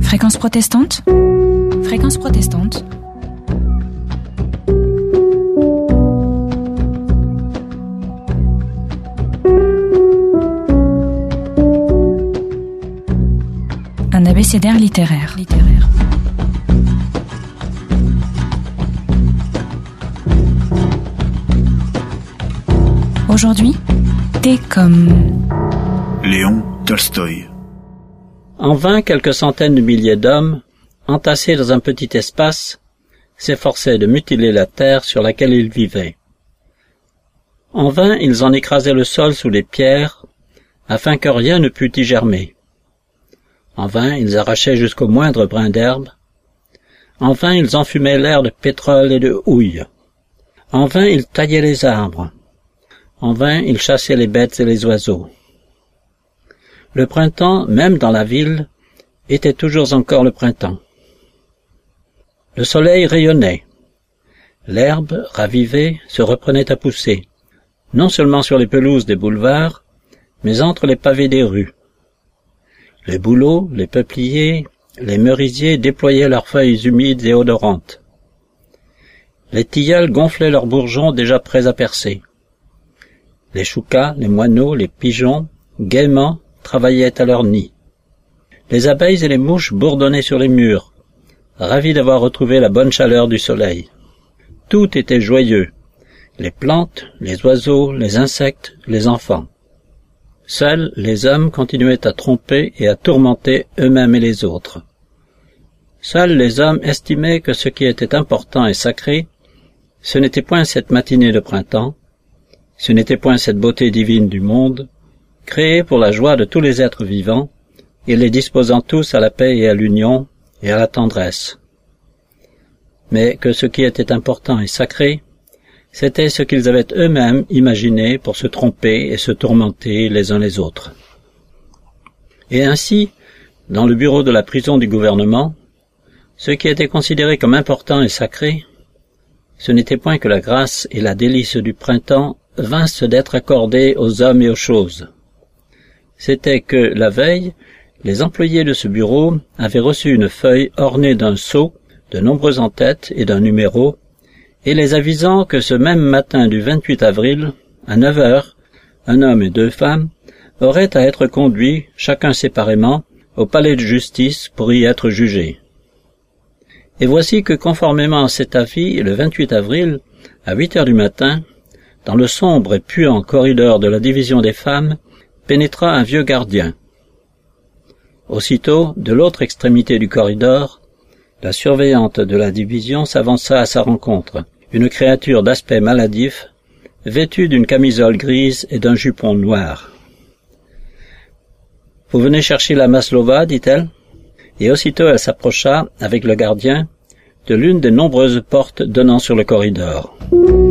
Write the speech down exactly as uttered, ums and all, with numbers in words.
Fréquence protestante. Fréquence protestante. Un abécédaire littéraire. littéraire. Aujourd'hui, T comme Léon Tolstoï. En vain, quelques centaines de milliers d'hommes, entassés dans un petit espace, s'efforçaient de mutiler la terre sur laquelle ils vivaient. En vain, ils en écrasaient le sol sous les pierres, afin que rien ne pût y germer. En vain, ils arrachaient jusqu'au moindre brin d'herbe. En vain, ils enfumaient l'air de pétrole et de houille. En vain, ils taillaient les arbres. En vain, ils chassaient les bêtes et les oiseaux. Le printemps, même dans la ville, était toujours encore le printemps. Le soleil rayonnait. L'herbe, ravivée, se reprenait à pousser, non seulement sur les pelouses des boulevards, mais entre les pavés des rues. Les bouleaux, les peupliers, les merisiers déployaient leurs feuilles humides et odorantes. Les tilleuls gonflaient leurs bourgeons déjà prêts à percer. Les choucas, les moineaux, les pigeons, gaiement, travaillaient à leur nid. Les abeilles et les mouches bourdonnaient sur les murs, ravis d'avoir retrouvé la bonne chaleur du soleil. Tout était joyeux, les plantes, les oiseaux, les insectes, les enfants. Seuls les hommes continuaient à tromper et à tourmenter eux-mêmes et les autres. Seuls les hommes estimaient que ce qui était important et sacré, ce n'était point cette matinée de printemps, ce n'était point cette beauté divine du monde, créée pour la joie de tous les êtres vivants, et les disposant tous à la paix et à l'union et à la tendresse. Mais que ce qui était important et sacré, c'était ce qu'ils avaient eux-mêmes imaginé pour se tromper et se tourmenter les uns les autres. Et ainsi, dans le bureau de la prison du gouvernement, ce qui était considéré comme important et sacré, ce n'était point que la grâce et la délice du printemps vinssent d'être accordées aux hommes et aux choses. C'était que, la veille, les employés de ce bureau avaient reçu une feuille ornée d'un sceau, de nombreux en-têtes et d'un numéro, et les avisant que ce même matin du vingt-huit avril, à neuf heures, un homme et deux femmes auraient à être conduits, chacun séparément, au palais de justice pour y être jugés. Et voici que, conformément à cet avis, le vingt-huit avril, à huit heures du matin, dans le sombre et puant corridor de la division des femmes, pénétra un vieux gardien. Aussitôt, de l'autre extrémité du corridor, la surveillante de la division s'avança à sa rencontre, une créature d'aspect maladif, vêtue d'une camisole grise et d'un jupon noir. « Vous venez chercher la Maslova, dit-elle, et aussitôt elle s'approcha, avec le gardien, de l'une des nombreuses portes donnant sur le corridor.